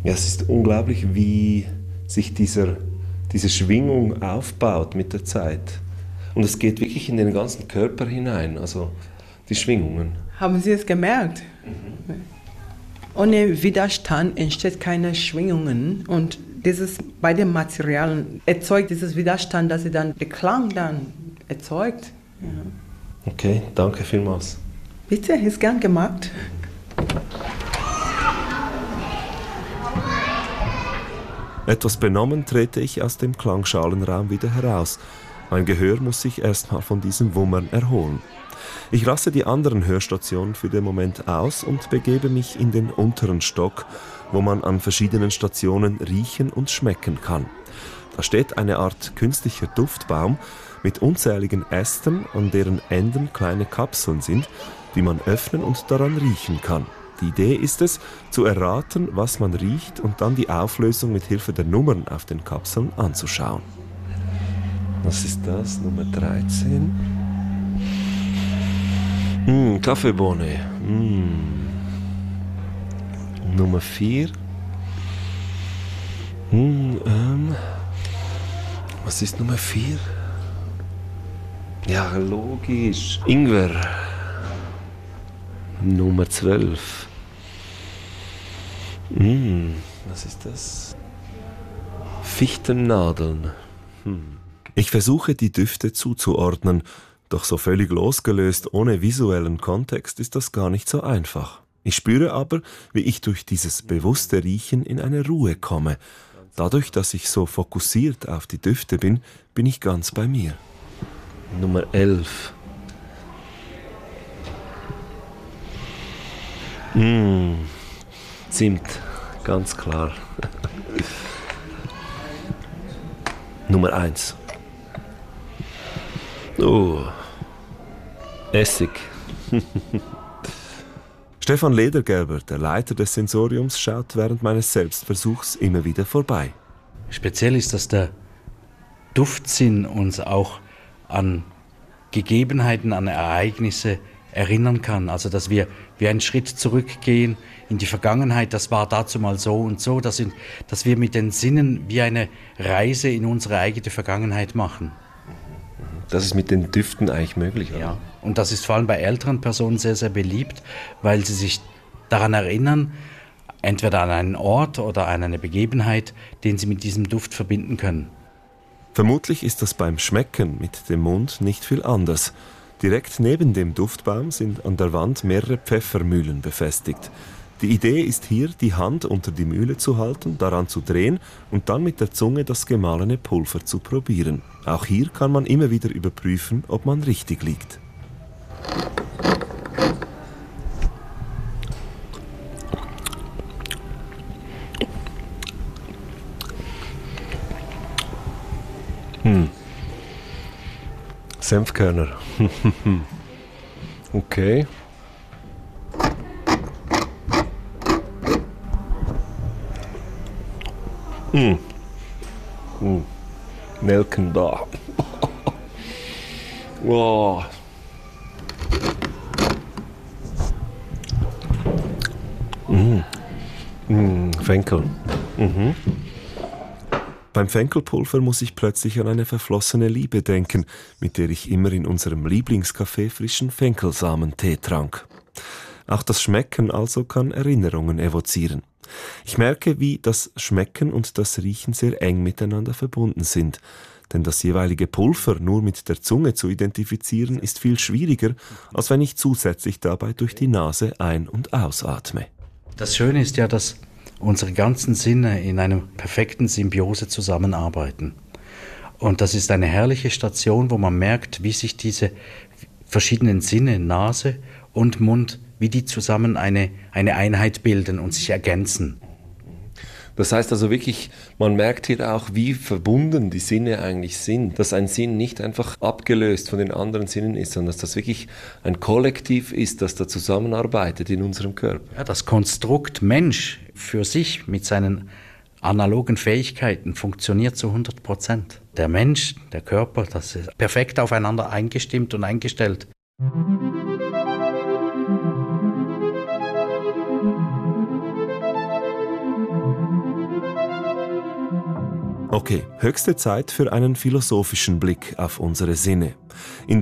Ja, es ist unglaublich, wie sich diese Schwingung aufbaut mit der Zeit. Und es geht wirklich in den ganzen Körper hinein, also die Schwingungen. Haben Sie es gemerkt? Ohne Widerstand entsteht keine Schwingungen und dieses bei den Materialien erzeugt dieses Widerstand, dass sie dann den Klang dann erzeugt. Ja. Okay, danke vielmals. Bitte, ist gern gemacht. Etwas benommen trete ich aus dem Klangschalenraum wieder heraus. Mein Gehör muss sich erstmal von diesem Wummern erholen. Ich lasse die anderen Hörstationen für den Moment aus und begebe mich in den unteren Stock, wo man an verschiedenen Stationen riechen und schmecken kann. Da steht eine Art künstlicher Duftbaum mit unzähligen Ästen, an deren Enden kleine Kapseln sind, die man öffnen und daran riechen kann. Die Idee ist es, zu erraten, was man riecht und dann die Auflösung mit Hilfe der Nummern auf den Kapseln anzuschauen. Was ist das? Nummer 13. Kaffeebohne. Nummer 4. Was ist Nummer 4? Ja, logisch. Ingwer. Nummer 12. Was ist das? Fichtennadeln. Ich versuche, die Düfte zuzuordnen, doch so völlig losgelöst, ohne visuellen Kontext, ist das gar nicht so einfach. Ich spüre aber, wie ich durch dieses bewusste Riechen in eine Ruhe komme. Dadurch, dass ich so fokussiert auf die Düfte bin, bin ich ganz bei mir. Nummer 11. Zimt, ganz klar. Nummer 1. Oh, Essig. Stefan Ledergerber, der Leiter des Sensoriums, schaut während meines Selbstversuchs immer wieder vorbei. Speziell ist, dass der Duftsinn uns auch an Gegebenheiten, an Ereignisse erinnern kann. Also dass wir wie einen Schritt zurückgehen in die Vergangenheit, das war dazu mal so und so, dass wir mit den Sinnen wie eine Reise in unsere eigene Vergangenheit machen. Das ist mit den Düften eigentlich möglich, oder? Ja, und das ist vor allem bei älteren Personen sehr, sehr beliebt, weil sie sich daran erinnern, entweder an einen Ort oder an eine Begebenheit, den sie mit diesem Duft verbinden können. Vermutlich ist das beim Schmecken mit dem Mund nicht viel anders. Direkt neben dem Duftbaum sind an der Wand mehrere Pfeffermühlen befestigt. Die Idee ist hier, die Hand unter die Mühle zu halten, daran zu drehen und dann mit der Zunge das gemahlene Pulver zu probieren. Auch hier kann man immer wieder überprüfen, ob man richtig liegt. Senfkörner. Okay. Nelken da. Wow. Fenkel. Beim Fenkelpulver muss ich plötzlich an eine verflossene Liebe denken, mit der ich immer in unserem Lieblingscafé frischen Fenkelsamenentee trank. Auch das Schmecken also kann Erinnerungen evozieren. Ich merke, wie das Schmecken und das Riechen sehr eng miteinander verbunden sind. Denn das jeweilige Pulver nur mit der Zunge zu identifizieren, ist viel schwieriger, als wenn ich zusätzlich dabei durch die Nase ein- und ausatme. Das Schöne ist ja, dass unsere ganzen Sinne in einer perfekten Symbiose zusammenarbeiten. Und das ist eine herrliche Station, wo man merkt, wie sich diese verschiedenen Sinne, Nase und Mund, wie die zusammen eine Einheit bilden und sich ergänzen. Das heißt also wirklich, man merkt hier auch, wie verbunden die Sinne eigentlich sind. Dass ein Sinn nicht einfach abgelöst von den anderen Sinnen ist, sondern dass das wirklich ein Kollektiv ist, das da zusammenarbeitet in unserem Körper. Ja, das Konstrukt Mensch für sich mit seinen analogen Fähigkeiten funktioniert zu 100%. Der Mensch, der Körper, das ist perfekt aufeinander eingestimmt und eingestellt. Okay, höchste Zeit für einen philosophischen Blick auf unsere Sinne. In